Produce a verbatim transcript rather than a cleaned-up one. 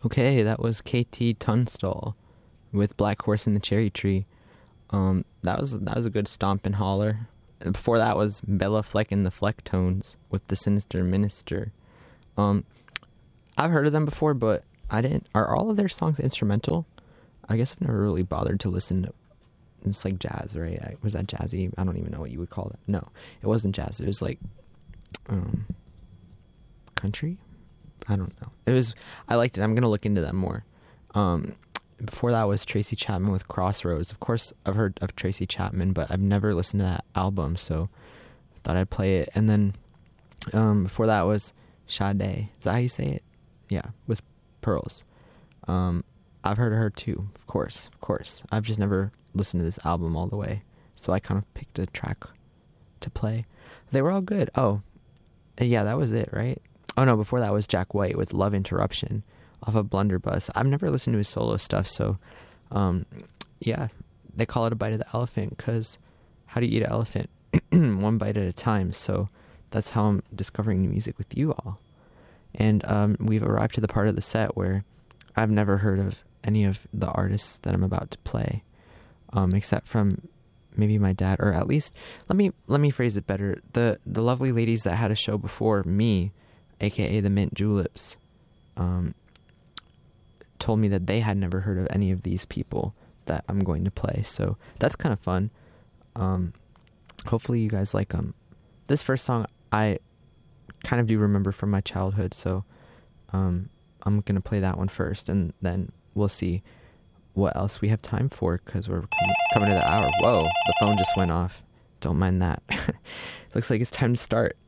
Okay, that was K T Tunstall with Black Horse and the Cherry Tree. Um, that was that was a good stomp and holler. And before that was Bella Fleck and the Flecktones with The Sinister Minister. Um, I've heard of them before, but I didn't. Are all of their songs instrumental? I guess I've never really bothered to listen to. It's like jazz, right? I, was that jazzy? I don't even know what you would call it. No, it wasn't jazz. It was like um, country. I don't know. It was. I liked it. I'm gonna look into that more. Um, before that was Tracy Chapman with Crossroads. Of course, I've heard of Tracy Chapman, but I've never listened to that album, so I thought I'd play it. And then um, before that was Sade. Is that how you say it? Yeah, with Pearls. Um, I've heard of her too. Of course, of course. I've just never listened to this album all the way, so I kind of picked a track to play. They were all good. Oh, yeah, that was it, right? Oh no, before that was Jack White with Love Interruption off of Blunderbuss. I've never listened to his solo stuff, so um, yeah, they call it a bite of the elephant because how do you eat an elephant? One bite at a time. So that's how I'm discovering new music with you all. And um, we've arrived to the part of the set where I've never heard of any of the artists that I'm about to play, um, except from maybe my dad, or at least let me let me phrase it better. The the lovely ladies that had a show before me, aka the Mint Juleps, um, told me that they had never heard of any of these people that I'm going to play. So that's kind of fun. Um, hopefully you guys like them. This first song I kind of do remember from my childhood, so um, I'm going to play that one first, and then we'll see what else we have time for, because we're com- coming to the hour. Whoa, the phone just went off. Don't mind that. Looks like it's time to start.